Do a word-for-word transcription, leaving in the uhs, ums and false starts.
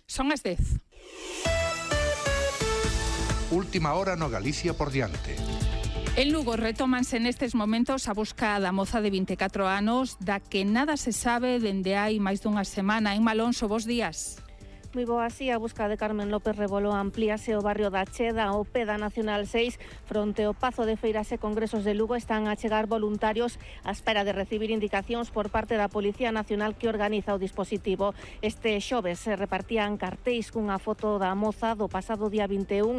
Son as dez. Última hora no Galicia por diante. En Lugo retómanse nestes momentos a busca da moza de vinte e catro anos da que nada se sabe dende hai máis dunha semana. En Malonso, bos días. Moi boa, así a busca de Carmen López Reboló amplíase o barrio da Cheda, o pé da Nacional seis, fronte ao Pazo de Feiras e Congresos de Lugo. Están a chegar voluntarios á espera de recibir indicacións por parte da Policía Nacional que organiza o dispositivo. Este xoves se repartían cartéis cunha foto da moza do pasado día vinte e un